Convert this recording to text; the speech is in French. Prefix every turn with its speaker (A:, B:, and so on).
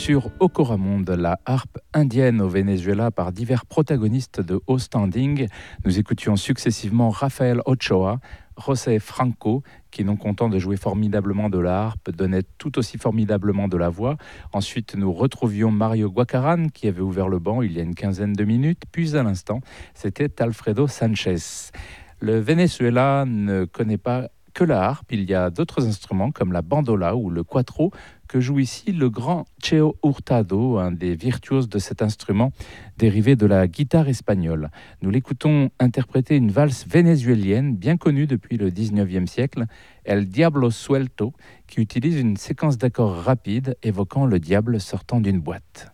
A: sur Ocoramonde, la harpe indienne au Venezuela par divers protagonistes de haut standing. Nous écoutions successivement Rafael Ochoa, José Franco, qui, non content de jouer formidablement de la harpe, donnait tout aussi formidablement de la voix. Ensuite, nous retrouvions Mario Guacaran, qui avait ouvert le banc il y a une quinzaine de minutes. Puis à l'instant, c'était Alfredo Sanchez. Le Venezuela ne connaît pas que la harpe, il y a d'autres instruments comme la bandola ou le cuatro que joue ici le grand Cheo Hurtado, un des virtuoses de cet instrument dérivé de la guitare espagnole. Nous l'écoutons interpréter une valse vénézuélienne bien connue depuis le 19e siècle, El Diablo Suelto, qui utilise une séquence d'accords rapides évoquant le diable sortant d'une boîte.